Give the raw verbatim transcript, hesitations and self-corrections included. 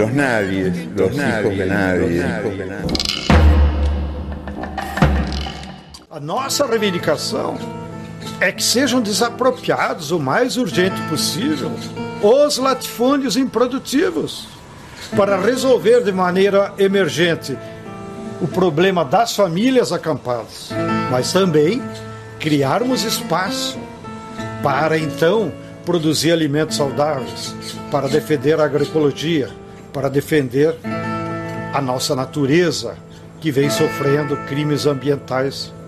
los nadies, los hijos de nadie. A nossa reivindicação é que sejam desapropriados o mais urgente possível os latifúndios improdutivos para resolver de maneira emergente o problema das famílias acampadas, mas também criarmos espaço para então produzir alimentos saudáveis, para defender a agroecologia, para defender a nossa natureza que vem sofrendo crimes ambientais